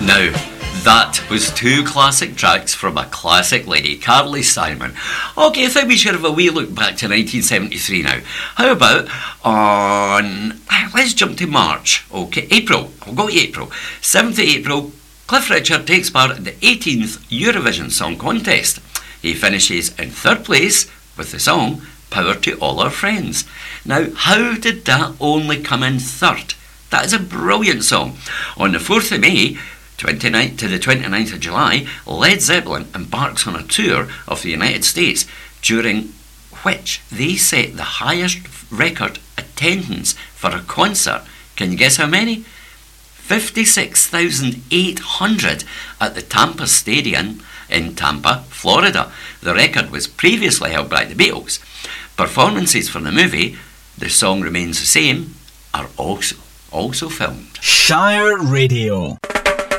Now, that was two classic tracks from a classic lady, Carly Simon. Okay, I think we should have a wee look back to 1973 now. How about on... let's jump to March. Okay, April. I'll go to April. 7th of April, Cliff Richard takes part in the 18th Eurovision Song Contest. He finishes in 3rd place with the song Power to All Our Friends. Now, how did that only come in 3rd? That is a brilliant song. On the 4th of May, 29th to the 29th of July, Led Zeppelin embarks on a tour of the United States, during which they set the highest record attendance for a concert. Can you guess how many? 56,800 at the Tampa Stadium in Tampa, Florida. The record was previously held by the Beatles. Performances from the movie The Song Remains the Same are also filmed. Shire Radio.